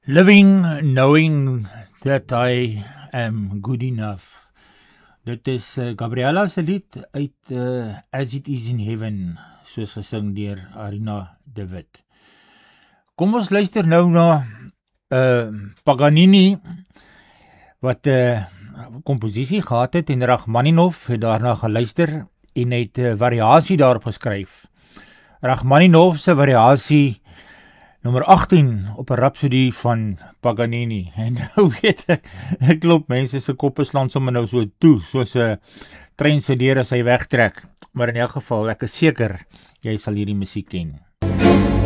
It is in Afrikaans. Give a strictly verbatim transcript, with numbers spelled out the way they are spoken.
Living knowing that I am good enough. Dit is uh, Gabriella se lied uit uh, As It Is in Heaven, soos gesing deur Arina de Wit. Kom ons luister nou na uh, Paganini, wat 'n uh, komposisie gehad het, en Rachmaninov het daarna geluister en het 'n uh, variasie daarop geskryf. Rachmaninov se variasie Nommer agttien op 'n Rhapsody van Paganini. En nou weet ek, ek klop mense se koppe slaan sommer nou so toe, soos 'n trein se deur as hy wegtrek. Maar in elk geval, ek is seker, jy sal hierdie musiek ken.